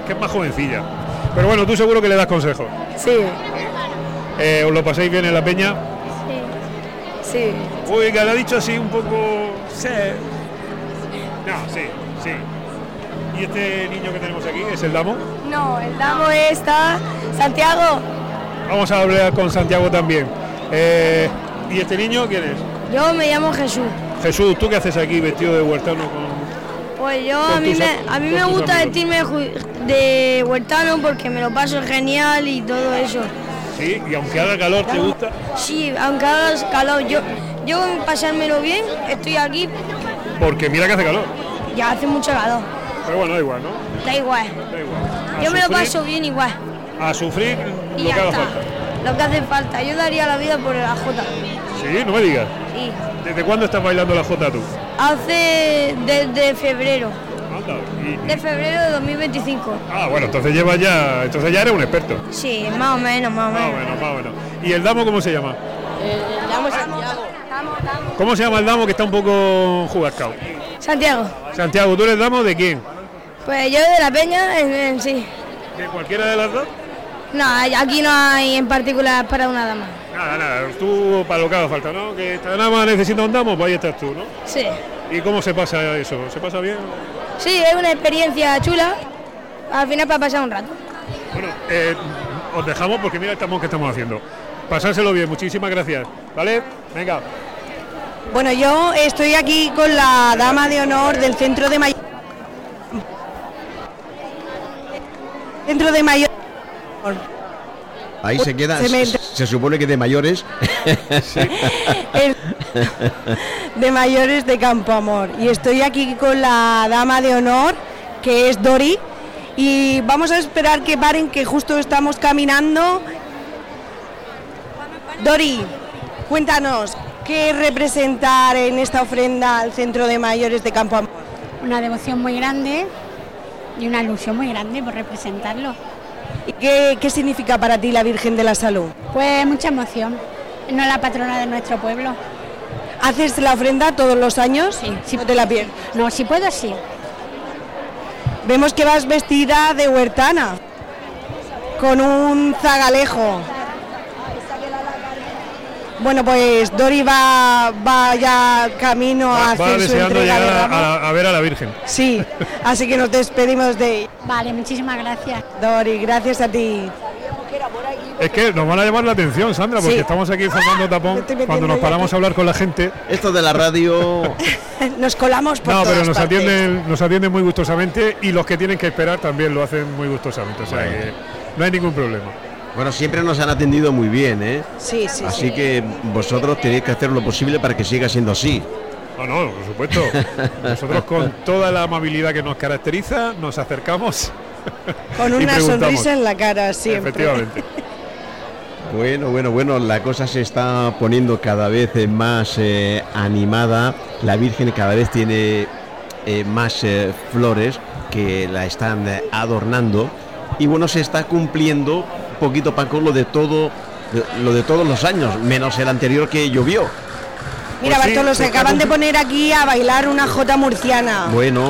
que es más jovencilla. Pero bueno, tú seguro que le das consejos. Sí. ¿Os lo pasáis bien en la peña? Sí. Uy, que le ha dicho así un poco... Sí. No, sí. ¿Y este niño que tenemos aquí es el Damo? No, el Damo está Santiago. Vamos a hablar con Santiago también. ¿Y este niño quién es? Yo me llamo Jesús. Jesús, ¿tú qué haces aquí vestido de huertano con...? Pues yo, con a mí me tus gusta amigos? vestirme de huertano porque me lo paso genial y todo eso. Sí, y aunque haga calor, ¿te gusta? Sí, aunque haga calor, yo pasármelo bien, estoy aquí, Porque mira que hace calor. ya hace mucho calor. Pero bueno, da igual, ¿no? Da igual. Da igual. Yo me lo paso bien igual. A sufrir Y lo ya que haga está. falta. Lo que hace falta. Yo daría la vida por la Jota. Sí, no me digas. Sí. ¿Desde cuándo estás bailando la Jota tú? Desde febrero. Anda. De febrero de 2025. Bueno, entonces ya eres un experto. Sí, más o menos. Más o menos. ¿Y el Damo cómo se llama? Llamo Santiago. ¿Cómo se llama el Damo que está un poco jugascao? Santiago. Santiago, ¿tú eres Damo de quién? Pues yo de la peña en sí. ¿De cualquiera de las dos? No, aquí no hay en particular para una dama. Nada, tú para lo que haga falta, ¿no? Que esta dama necesita un Damo, pues ahí estás tú, ¿no? Sí. ¿Y cómo se pasa eso? ¿Se pasa bien? Sí, es una experiencia chula. Al final para pasar un rato. Bueno, os dejamos porque mira el tamón que estamos haciendo. Pasárselo bien, muchísimas gracias. ¿Vale? Venga. Bueno, yo estoy aquí con la dama de honor del centro de mayor. Centro de mayor. Ahí se queda, Se se supone que de mayores. De mayores de Campo Amor. Y estoy aquí con la dama de honor, que es Dori. Y vamos a esperar que paren, que justo estamos caminando. Dori, cuéntanos, ¿qué es representar en esta ofrenda al Centro de Mayores de Campo Amor? Una devoción muy grande y una ilusión muy grande por representarlo. ¿Y qué significa para ti la Virgen de la Salud? Pues mucha emoción. No es la patrona de nuestro pueblo. ¿Haces la ofrenda todos los años? Sí. ¿No te la pierdes? No, si puedo, sí. Vemos que vas vestida de huertana, con un zagalejo. Bueno, pues Dori va ya camino a hacer su deseando entrega de llegar ramos. a ver a la Virgen. Sí, así que nos despedimos de ella. Vale, muchísimas gracias. Dori, gracias a ti. Es que nos van a llamar la atención, Sandra, porque Sí. estamos aquí formando tapón Me estoy metiendo cuando nos ya paramos aquí. a hablar con la gente. Esto de la radio. Nos colamos por No, todas pero partes. nos atienden muy gustosamente y los que tienen que esperar también lo hacen muy gustosamente. O sea que no hay ningún problema. Bueno, siempre nos han atendido muy bien, ¿eh? Sí. Así que vosotros tenéis que hacer lo posible para que siga siendo así. No, por supuesto. Nosotros con toda la amabilidad que nos caracteriza nos acercamos. Con y una preguntamos. sonrisa en la cara siempre. Efectivamente. Bueno, la cosa se está poniendo cada vez más animada. La Virgen cada vez tiene más flores que la están adornando. Y bueno, se está cumpliendo poquito Paco lo de todos los años, menos el anterior que llovió. Mira, Pues sí, Bartolo, se se está acaban de poner aquí a bailar una jota murciana. Bueno.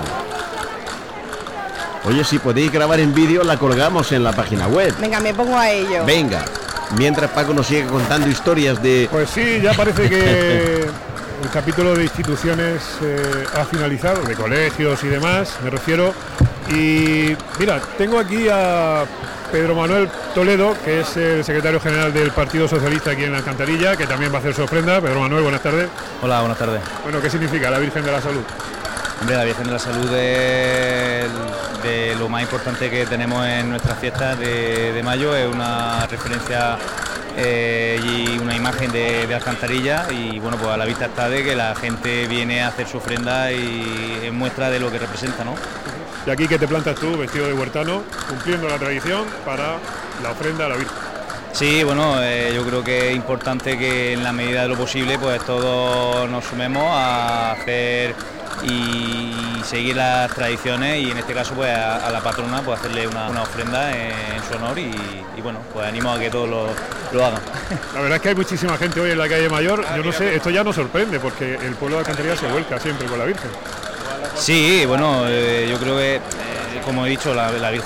Oye, si podéis grabar en vídeo, la colgamos en la página web. Venga, me pongo a ello. Venga, mientras Paco nos sigue contando historias de... Pues sí, ya parece que el capítulo de instituciones ha finalizado, de colegios y demás, me refiero. Y mira, tengo aquí a Pedro Manuel Toledo, que es el secretario general del Partido Socialista aquí en la Alcantarilla, que también va a hacer su ofrenda. Pedro Manuel, buenas tardes. Hola, buenas tardes. Bueno, ¿qué significa la Virgen de la Salud? Hombre, la Virgen de la Salud es de lo más importante que tenemos en nuestras fiestas de mayo, es una referencia y una imagen de Alcantarilla, y bueno, pues a la vista está de que la gente viene a hacer su ofrenda y es muestra de lo que representa, ¿no? Y aquí que te plantas tú, vestido de huertano, cumpliendo la tradición para la ofrenda a la Virgen. Sí, bueno, yo creo que es importante que en la medida de lo posible pues todos nos sumemos a hacer y seguir las tradiciones, y en este caso pues a la patrona pues hacerle una ofrenda en su honor, y bueno, pues animo a que todos lo hagan. La verdad es que hay muchísima gente hoy en la calle Mayor. Yo no sé, esto ya nos sorprende porque el pueblo de Alcantarilla se vuelca siempre con la Virgen. Sí, bueno, yo creo que como he dicho, la Virgen